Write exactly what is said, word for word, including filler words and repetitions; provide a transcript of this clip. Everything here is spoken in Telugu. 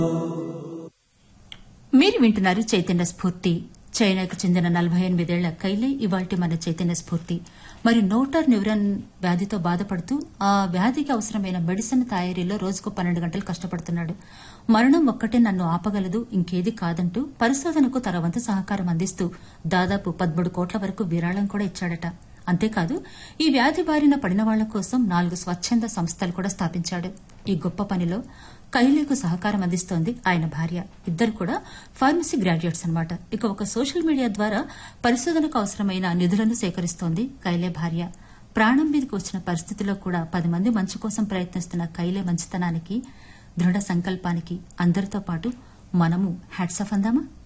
మీరు వింటున్నారు చైతన్య స్ఫూర్తి. చైనాకు చెందిన నలభై ఎనిమిదేళ్ల కైలే ఇవాల్టి మన చైతన్య స్ఫూర్తి. మరి నోటర్ న్యూరాన్ వ్యాధితో బాధపడుతూ ఆ వ్యాధికి అవసరమైన మెడిసిన్ తయారీలో రోజుకు పన్నెండు గంటలు కష్టపడుతున్నాడు. మరణం ఒక్కటే నన్ను ఆపగలదు, ఇంకేది కాదంటూ పరిశోధనకు తన వంతు సహకారం అందిస్తూ దాదాపు పదమూడు కోట్ల వరకు విరాళం కూడా ఇచ్చాడట. అంతేకాదు ఈ వ్యాధి బారిన పడిన వాళ్ల కోసం నాలుగు స్వచ్ఛంద సంస్థలు కూడా స్థాపించాడు. ఈ గొప్ప పనిలో కైలేకు సహకారం అందిస్తోంది ఆయన భార్య. ఇద్దరు కూడా ఫార్మసీ గ్రాడ్యుయేట్స్ అన్నమాట. ఇక ఒక సోషల్ మీడియా ద్వారా పరిశోధనకు అవసరమైన నిధులను సేకరిస్తోంది కైలే భార్య. ప్రాణం మీదకి వచ్చిన పరిస్థితిలో కూడా పది మంది మంచి కోసం ప్రయత్నిస్తున్న కైలే మంచితనానికి, దృఢ సంకల్పానికి అందరితో పాటు మనము హ్యాట్స్ ఆఫ్ అందామా?